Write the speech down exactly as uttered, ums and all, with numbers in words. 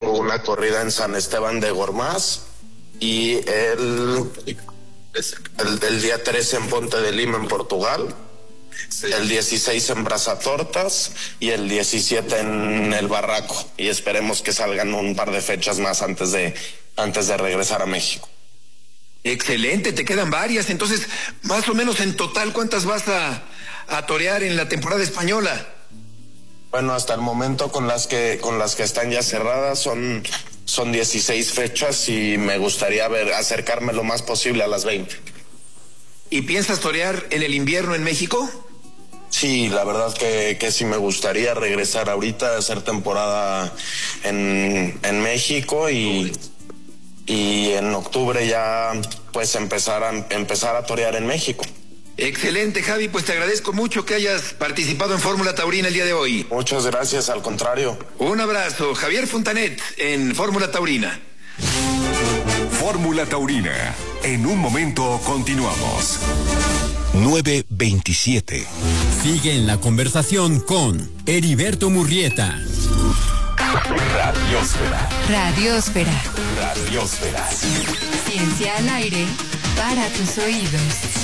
una corrida en San Esteban de Gormaz y el, el, el día trece en Ponte de Lima, en Portugal. El dieciséis en Brazatortas y el diecisiete en El Barraco. Y esperemos que salgan un par de fechas más antes de, antes de regresar a México. Excelente, te quedan varias. Entonces, más o menos en total, ¿cuántas vas a, a torear en la temporada española? Bueno, hasta el momento con las que, con las que están ya cerradas son, son dieciséis fechas y me gustaría ver, acercarme lo más posible a las veinte. ¿Y piensas torear en el invierno en México? Sí, la verdad que, que sí me gustaría regresar ahorita a hacer temporada en, en México y, y en octubre ya pues empezar a, empezar a torear en México. Excelente, Javi, pues te agradezco mucho que hayas participado en Fórmula Taurina el día de hoy. Muchas gracias, al contrario. Un abrazo, Javier Fontanet en Fórmula Taurina. Fórmula Taurina, en un momento continuamos. nueve veintisiete. Sigue en la conversación con Heriberto Murrieta. Radiosfera. Radiosfera. Radiosfera. Ciencia al aire para tus oídos.